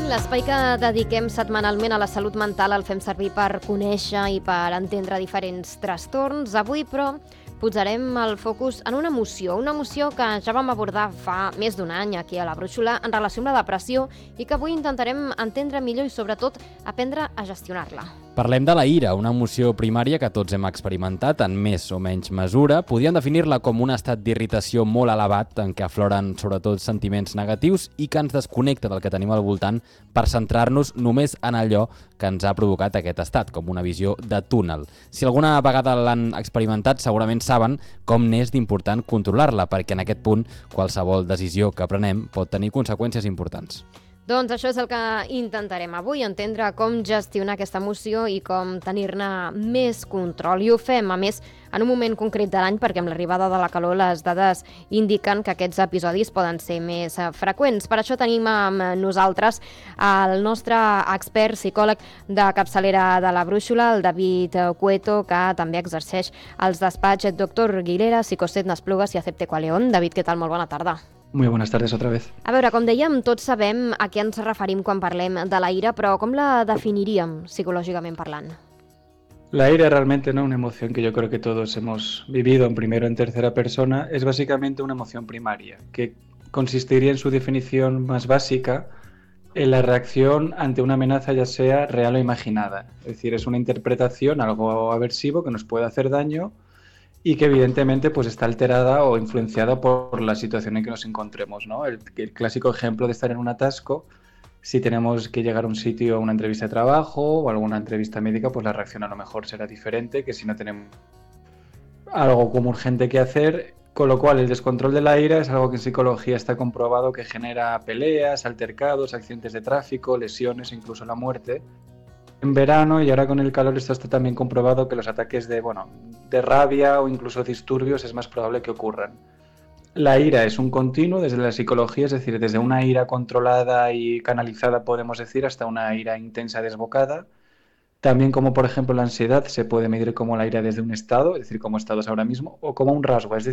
L'espai que dediquem setmanalment a la salut mental el fem servir per conèixer i per entendre diferents trastorns. Avui, però, posarem el focus en una emoció que ja vam abordar fa més d'un any aquí a la Brúixola en relació amb la depressió i que avui intentarem entendre millor i, sobretot, aprendre a gestionar-la. Parlem de la ira, una emoció primària que tots hem experimentat en més o menys mesura. Podríem definir-la com un estat d'irritació molt elevat en què afloren sobretot sentiments negatius i que ens desconnecta del que tenim al voltant per centrar-nos només en allò que ens ha provocat aquest estat, com una visió de túnel. Si alguna vegada l'han experimentat, segurament saben com n'és d'important controlar-la, perquè en aquest punt qualsevol decisió que prenem pot tenir conseqüències importants. Doncs això és el que intentarem avui, entendre com gestionar aquesta emoció i com tenir-ne més control. I ho fem, a més, en un moment concret de l'any, perquè amb l'arribada de la calor les dades indiquen que aquests episodis poden ser més freqüents. Per això tenim amb nosaltres el nostre expert psicòleg de capçalera de la Brúixola, el David Cueto, que també exerceix als despatx Doctor Guilera, Psicoset N'Esplugues i Acepte Qualeón. David, què tal? Molt bona tarda. Muy buenas tardes otra vez. A veure, com dèiem, tots sabem a què ens referim quan parlem de la ira, però com la definiríem psicològicament parlant? La ira realmente, ¿no? Una emoción que yo creo que todos hemos vivido en primera o en tercera persona, es básicamente una emoción primaria, que consistiría en su definición más básica en la reacción ante una amenaza ya sea real o imaginada. Es decir, es una interpretación, algo aversivo que nos puede hacer daño y que evidentemente pues está alterada o influenciada por la situación en que nos encontremos, ¿no? El clásico ejemplo de estar en un atasco, si tenemos que llegar a un sitio a una entrevista de trabajo o alguna entrevista médica, pues la reacción a lo mejor será diferente que si no tenemos algo como urgente que hacer, con lo cual el descontrol de la ira es algo que en psicología está comprobado que genera peleas, altercados, accidentes de tráfico, lesiones e incluso la muerte. En verano y ahora con el calor esto está también comprobado que los ataques de rabia o incluso disturbios es más probable que ocurran. La ira es un continuo desde la psicología, es decir, desde una ira controlada y canalizada, podemos decir, hasta una ira intensa desbocada. También como por ejemplo la ansiedad se puede medir como la ira desde un estado, es decir, como estados ahora mismo, o como un rasgo, es